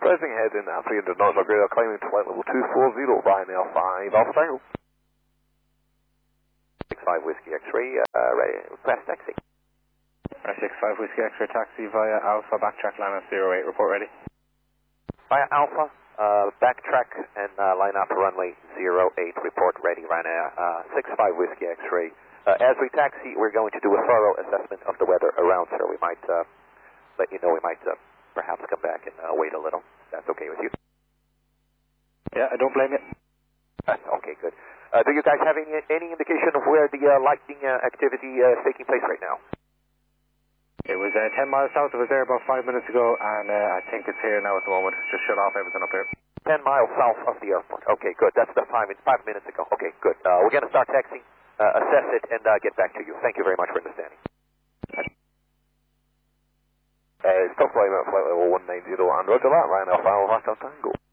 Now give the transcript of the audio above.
closing ahead in 300 knots, upgrade our climbing to flight level 240, Ryanair 5 Alpha Tango. 65 Whiskey X-ray, ready, request taxi. 65 Whiskey X-ray taxi via Alpha, backtrack line at 08, report ready. Via Alpha, backtrack and line up runway 08, report ready, Ryanair 65 Whiskey X-ray. As we taxi, we're going to do a thorough assessment of the weather around, sir. We might let you know, we might perhaps come back and wait a little. That's okay with you? Yeah, I don't blame you. Okay, good. Do you guys have any indication of where the lightning activity is taking place right now? It was 10 miles south. It was there about 5 minutes ago, and I think it's here now at the moment. Just shut off everything up here. 10 miles south of the airport. Okay, good. That's the 5 minutes ago. Okay, good. We're going to start taxiing, assess it, and get back to you. Thank you very much for understanding. Stop flight level 190 on Roger that, Ryanair 5 Alpha Tango.